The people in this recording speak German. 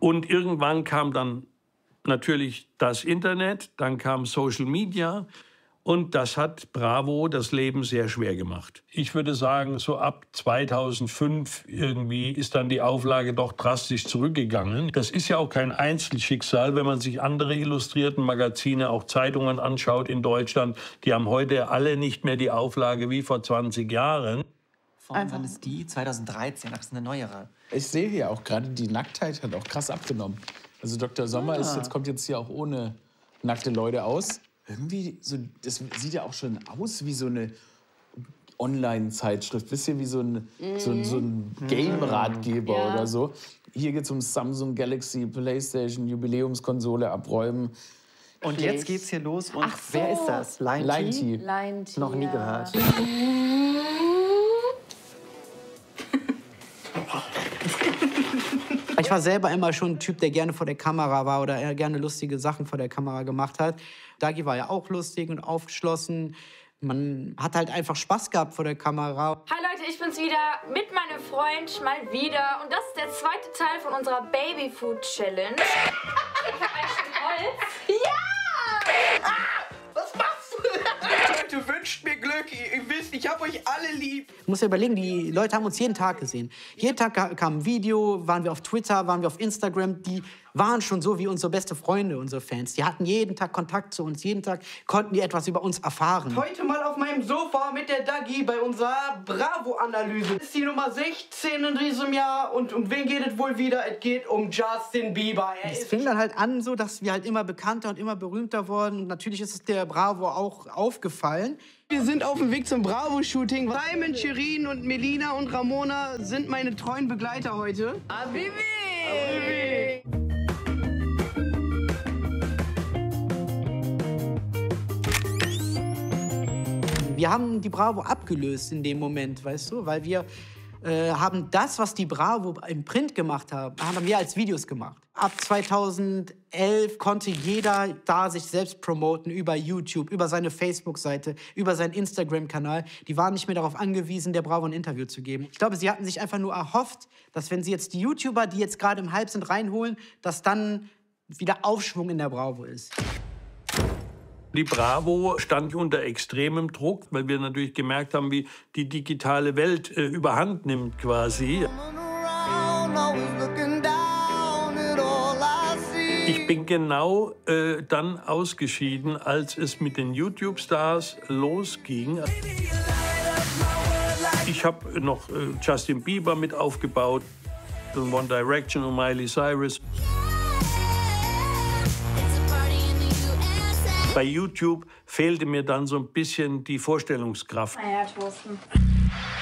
Und irgendwann kam dann natürlich das Internet, dann kam Social Media. Und das hat Bravo das Leben sehr schwer gemacht. Ich würde sagen, so ab 2005 irgendwie ist dann die Auflage doch drastisch zurückgegangen. Das ist ja auch kein Einzelschicksal, wenn man sich andere illustrierten Magazine, auch Zeitungen anschaut in Deutschland. Die haben heute alle nicht mehr die Auflage wie vor 20 Jahren. Wann ist die? 2013, das ist eine neuere. Ich sehe hier auch gerade, die Nacktheit hat auch krass abgenommen. Also Dr. Sommer kommt jetzt hier auch ohne nackte Leute aus. Irgendwie, so, das sieht ja auch schon aus wie so eine Online-Zeitschrift. Bisschen wie so ein Game-Ratgeber oder so. Hier geht es um Samsung Galaxy, PlayStation, Jubiläumskonsole abräumen. Und jetzt geht's hier los. Und wer ist das? Line T? Line T. Noch nie gehört. Ich war selber immer schon ein Typ, der gerne vor der Kamera war oder gerne lustige Sachen vor der Kamera gemacht hat. Dagi war ja auch lustig und aufgeschlossen. Man hat halt einfach Spaß gehabt vor der Kamera. Hi Leute, ich bin's wieder mit meinem Freund mal wieder. Und das ist der zweite Teil von unserer Babyfood Challenge. Ich hab ein Stück Holz. Ja! Was machst du? Leute, wünscht mir Glück. Ihr wisst, ich hab euch alle lieb. Du musst dir überlegen, die Leute haben uns jeden Tag gesehen. Jeden Tag kam ein Video, waren wir auf Twitter, waren wir auf Instagram. Die waren schon so wie unsere beste Freunde, unsere Fans. Die hatten jeden Tag Kontakt zu uns. Jeden Tag konnten die etwas über uns erfahren. Heute mal auf meinem Sofa mit der Dagi bei unserer Bravo-Analyse. Das ist die Nummer 16 in diesem Jahr. Und um wen geht es wohl wieder? Es geht um Justin Bieber. Es fing dann halt an, so, dass wir halt immer bekannter und immer berühmter wurden. Und natürlich ist es der Bravo auch aufgefallen. Wir sind auf dem Weg zum Bravo-Shooting. Simon, Shirin und Melina und Ramona sind meine treuen Begleiter heute. Habibi! Habibi! Wir haben die Bravo abgelöst in dem Moment, weißt du? Weil wir haben das, was die Bravo im Print gemacht haben wir als Videos gemacht. Ab 2011 konnte jeder da sich selbst promoten über YouTube, über seine Facebook-Seite, über seinen Instagram-Kanal. Die waren nicht mehr darauf angewiesen, der Bravo ein Interview zu geben. Ich glaube, sie hatten sich einfach nur erhofft, dass wenn sie jetzt die YouTuber, die jetzt gerade im Hype sind, reinholen, dass dann wieder Aufschwung in der Bravo ist. Die Bravo stand unter extremem Druck, weil wir natürlich gemerkt haben, wie die digitale Welt überhand nimmt quasi. Ich bin genau dann ausgeschieden, als es mit den YouTube-Stars losging. Ich habe noch Justin Bieber mit aufgebaut, One Direction und Miley Cyrus. Bei YouTube fehlte mir dann so ein bisschen die Vorstellungskraft. Eiertoasten.